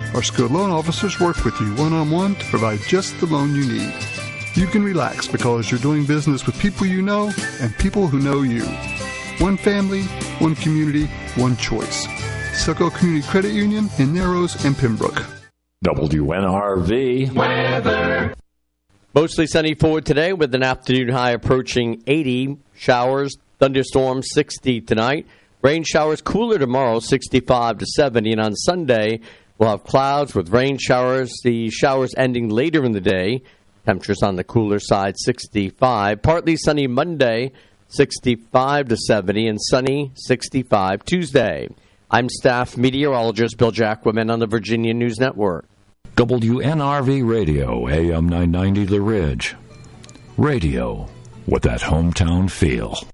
Our skilled loan officers work with you one-on-one to provide just the loan you need. You can relax because you're doing business with people you know and people who know you. One family, one community, one choice. Succo Community Credit Union in Narrows and Pembroke. WNRV weather. Mostly sunny for today with an afternoon high approaching 80. Showers, thunderstorms 60 tonight. Rain showers cooler tomorrow, 65 to 70. And on Sunday, we'll have clouds with rain showers. The showers ending later in the day. Temperatures on the cooler side, 65. Partly sunny Monday, 65 to 70. And sunny, 65 Tuesday. I'm staff meteorologist Bill Jacquemin on the Virginia News Network. WNRV Radio, AM 990 The Ridge. Radio with that hometown feel.